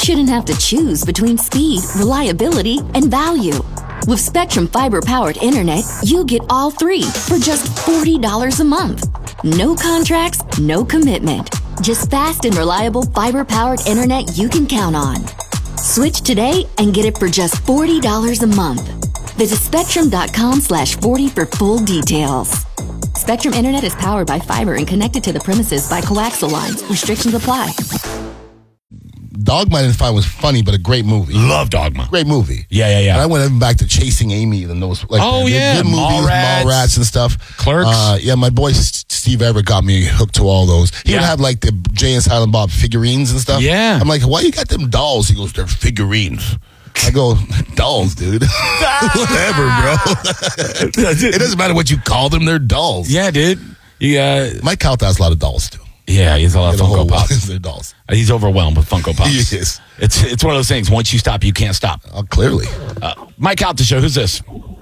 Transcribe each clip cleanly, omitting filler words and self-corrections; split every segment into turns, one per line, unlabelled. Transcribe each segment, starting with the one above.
shouldn't have to choose between speed, reliability, and value. With Spectrum Fiber-powered internet, you get all three for just $40 a month. No contracts, no commitment. Just fast and reliable fiber-powered internet you can count on. Switch today and get it for just $40 a month. Visit spectrum.com/40 for full details. Spectrum Internet is powered by fiber and connected to the premises by coaxial lines. Restrictions apply.
Dogma I didn't find was funny, but a great movie.
Love Dogma.
Great movie.
Yeah.
And I went even back to Chasing Amy and those. Like, good movies, Mallrats and stuff.
Clerks.
My boy Steve Everett got me hooked to all those. He would have like the Jay and Silent Bob figurines and stuff.
Yeah.
I'm like, why you got them dolls? He goes, they're figurines. I go, dolls, dude. Whatever, bro. It doesn't matter what you call them. They're dolls.
Yeah, dude.
Mike Calta has a lot of dolls, too.
Yeah, he has a lot of Funko Pops.
They're dolls.
He's overwhelmed with Funko Pops.
He is.
It's one of those things. Once you stop, you can't stop.
Clearly.
Mike Calta Show. Who's this?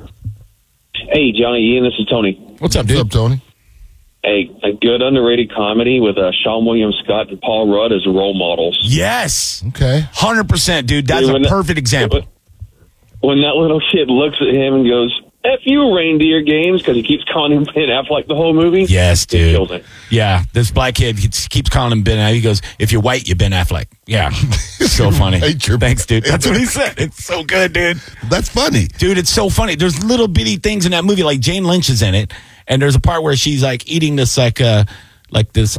Hey, Johnny, Ian, this is Tony.
What's up, dude?
What's up, Tony?
A good underrated comedy with Sean William Scott and Paul Rudd as role models.
Yes.
Okay.
100%, dude. That's a perfect example.
When that little kid looks at him and goes, F you, reindeer games, because he keeps calling him Ben Affleck the whole movie.
Yes, dude.
Kills it.
Yeah, this black kid keeps calling him Ben Affleck. He goes, if you're white, you're Ben Affleck. Yeah. So funny. Thanks, dude. That's what he said. It's so good, dude.
That's funny.
Dude, it's so funny. There's little bitty things in that movie, like Jane Lynch is in it, and there's a part where she's like eating this it's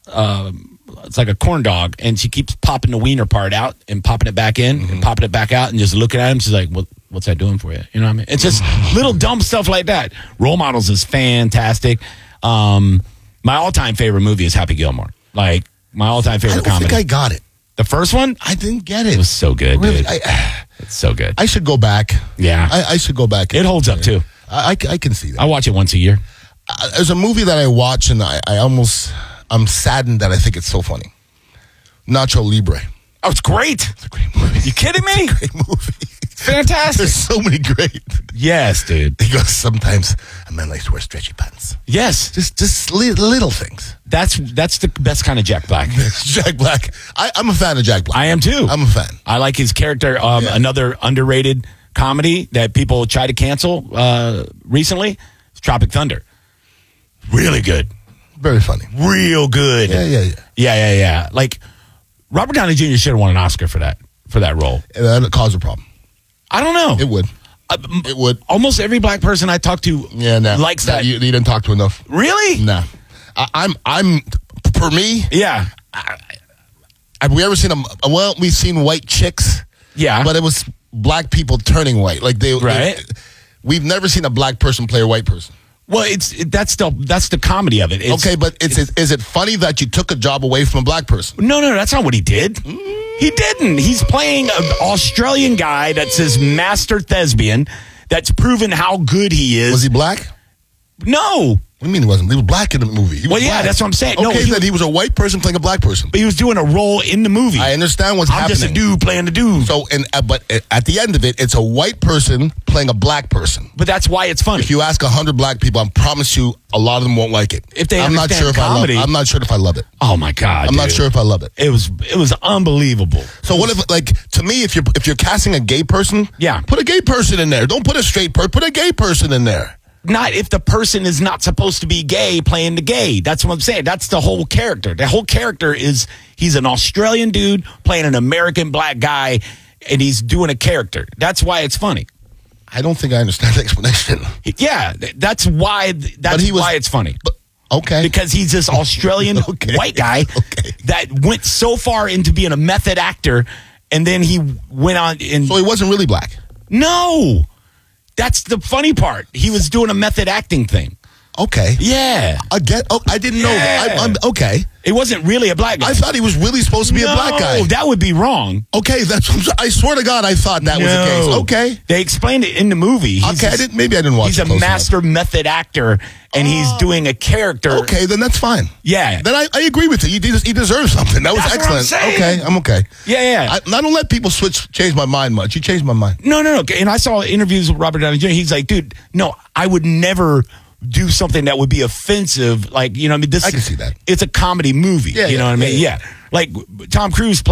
like a corn dog, and she keeps popping the wiener part out and popping it back in and popping it back out and just looking at him. She's like, what's that doing for you? You know what I mean? It's just little dumb stuff like that. Role Models is fantastic. My all-time favorite movie is Happy Gilmore. Like, my all-time favorite comedy.
I think I got it.
The first one?
I didn't get it.
It was so good,
really,
dude. It's so good.
I should go back.
Yeah.
I should go back.
It holds up, too.
I can see that.
I watch it once a year.
There's a movie that I watch, and I'm saddened that I think it's so funny. Nacho Libre.
Oh, it's great.
It's a great movie.
You kidding me?
It's a great movie.
Fantastic.
There's so many great.
Yes, dude.
He goes, sometimes a man likes to wear stretchy pants.
Yes.
Just little things.
That's the best kind of Jack Black.
Jack Black. I'm a fan of Jack Black.
I am too.
I'm a fan.
I like his character. Another underrated comedy that people try to cancel recently is Tropic Thunder. Really good.
Very funny.
Real good. Yeah. Like, Robert Downey Jr. should have won an Oscar for that role.
That would cause a problem.
I don't know.
It would. It would.
Almost every black person I talk to likes that.
You didn't talk to enough.
Really?
No. I'm for me.
Yeah.
Have we ever seen we've seen white chicks.
Yeah.
But it was black people turning white. Like we've never seen a black person play a white person.
Well, that's the comedy of it.
Okay, but is it funny that you took a job away from a black person?
No, that's not what he did. He didn't. He's playing an Australian guy that's his master thespian that's proven how good he is.
Was he black?
No.
What do you mean he wasn't? He was black in the movie. He was black.
That's what I'm saying.
Okay, then he was a white person playing a black person.
But he was doing a role in the movie.
I understand what's happening.
I'm just a dude playing the dude.
So, but at the end of it, it's a white person playing a black person.
But that's why it's funny.
If you ask 100 black people, I promise you, a lot of them won't like it.
If they
I'm not sure
comedy,
I'm not sure if I love it.
Oh my God!
I'm not sure if I love it.
It was unbelievable.
So what if, like, to me, if you're casting a gay person, put a gay person in there. Don't put a straight person. Put a gay person in there.
Not if the person is not supposed to be gay playing the gay. That's what I'm saying. That's the whole character. The whole character is he's an Australian dude playing an American black guy, and he's doing a character. That's why it's funny.
I don't think I understand the explanation.
Yeah, that's why it's funny.
Okay.
Because he's this Australian white guy that went so far into being a method actor, and then he went on and...
So he wasn't really black?
No. That's the funny part. He was doing a method acting thing.
Okay.
Yeah.
I didn't know that. Okay.
It wasn't really a black guy.
I thought he was really supposed to be a black guy.
No, that would be wrong.
Okay, I swear to God, I thought that was the case. Okay.
They explained it in the movie.
Maybe I didn't watch it.
He's a master method actor, and he's doing a character.
Okay, then that's fine.
Yeah.
Then I agree with you. He deserves something. That was excellent.
What I'm saying.
Okay, I'm okay.
Yeah.
I don't let people change my mind much. You changed my mind.
No. And I saw interviews with Robert Downey Jr. He's like, dude, no, I would never do something that would be offensive. Like, you know what I mean?
I can see that.
It's a comedy movie. You know what I mean? Yeah. Like, Tom Cruise